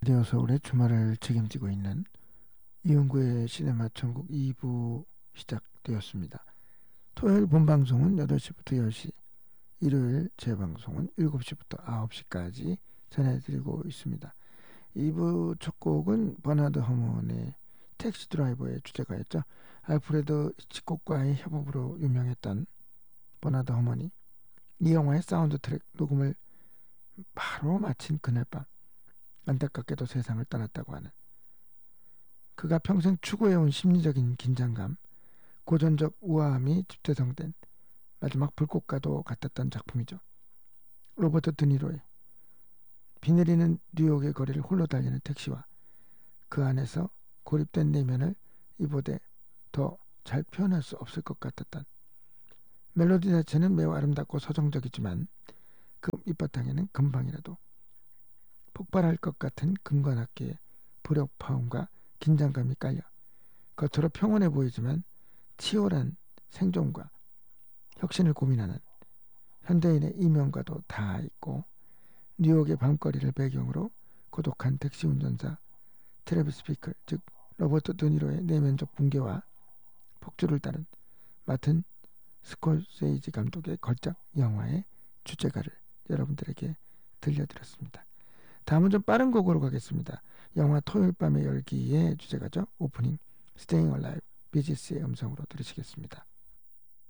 라디오 서울의 주말을 책임지고 있는 이은구의 시네마 천국 2부 시작되었습니다. 토요일 본방송은 8시부터 10시, 일요일 재방송은 7시부터 9시까지 전해드리고 있습니다. 2부 첫 곡은 버나드 허먼의 택시 드라이버의 주제가였죠. 알프레드 히치콕과의 협업으로 유명했던 버나드 허먼이 이 영화의 사운드 트랙 녹음을 바로 마친 그날 밤 안타깝게도 세상을 떠났다고 하는, 그가 평생 추구해온 심리적인 긴장감, 고전적 우아함이 집대성된 마지막 불꽃과도 같았던 작품이죠. 로버트 드니로의 비 내리는 뉴욕의 거리를 홀로 달리는 택시와 그 안에서 고립된 내면을 이보다 더 잘 표현할 수 없을 것 같았던, 멜로디 자체는 매우 아름답고 서정적이지만 그 밑바탕에는 금방이라도 폭발할 것 같은 금관악기의 불협화음과 긴장감이 깔려 겉으로 평온해 보이지만 치열한 생존과 혁신을 고민하는 현대인의 이면과도 다 있고, 뉴욕의 밤거리를 배경으로 고독한 택시 운전사 트래비스 피클, 즉 로버트 드니로의 내면적 붕괴와 폭주를 따른 마틴 스콜세이지 감독의 걸작 영화의 주제가를 여러분들에게 들려드렸습니다. 다음은 좀 빠른 곡으로 가겠습니다. 영화 토요일 밤의 열기의 주제가죠. 오프닝 Staying Alive, 비지스의 음성으로 들으시겠습니다.